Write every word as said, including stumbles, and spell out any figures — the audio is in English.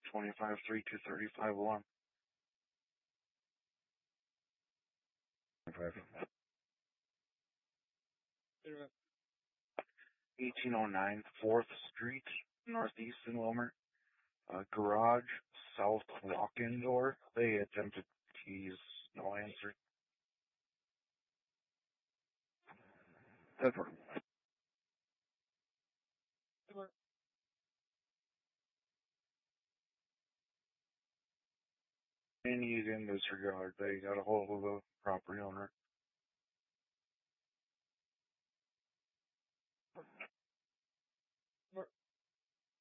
twenty-five three two thirty-five alarm. eighteen oh nine fourth Street, Northeast in Wilmer. Uh, garage, south walk-in door. They attempted keys, no answer. That's right. And he's in disregard. They got a hold of the property owner.